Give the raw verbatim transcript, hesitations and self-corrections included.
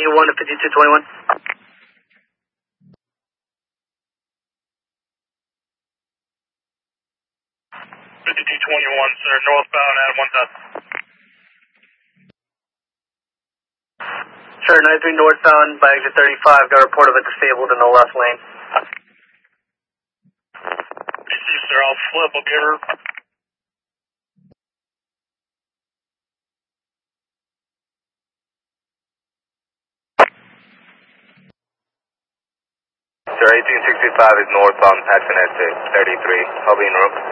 one to fifty-two twenty-one. fifty-two twenty-one, sir. Northbound at one thousand. Sure, ninety-three northbound by exit thirty-five. Got a report of it disabled in the left lane. Receive, sir. I'll flip. I'll give her. Sir, eighteen sixty-five is northbound, passing exit thirty-three. I'll be en route.